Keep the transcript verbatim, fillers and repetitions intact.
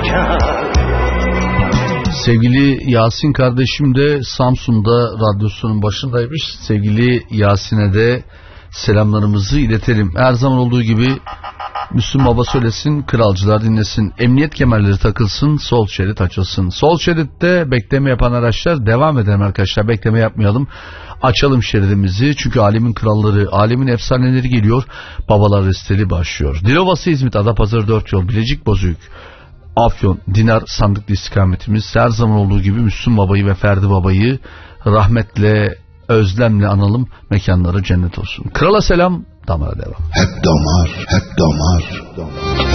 Sevgili Yasin kardeşim de Samsun'da radyosunun başındaymış. Sevgili Yasin'e de selamlarımızı iletelim. Her zaman olduğu gibi Müslüm Baba söylesin, kralcılar dinlesin. Emniyet kemerleri takılsın, sol şerit açılsın. Sol şeritte bekleme yapan araçlar devam edelim arkadaşlar. Bekleme yapmayalım. Açalım şeridimizi. Çünkü alemin kralları, alemin efsaneleri geliyor. Babalar resteli başlıyor. Dilovası, İzmit, Adapazarı dört yol, Bilecik, Bozüyük, Afyon, Dinar, Sandıklı istikametimiz. Her zaman olduğu gibi Müslüm Baba'yı ve Ferdi Baba'yı rahmetle, özlemle analım. Mekanları cennet olsun. Krala selam, damara devam. Hep damar, hep damar, damar.